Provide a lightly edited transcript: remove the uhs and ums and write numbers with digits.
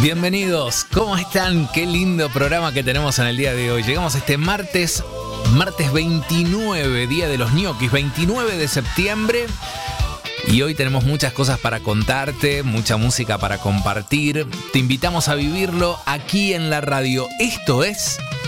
Bienvenidos, ¿cómo están? Qué lindo programa que tenemos en el día de hoy. Llegamos a este martes 29, día de los ñoquis, 29 de septiembre. Y hoy tenemos muchas cosas para contarte, mucha música para compartir. Te invitamos a vivirlo aquí en la radio. Esto es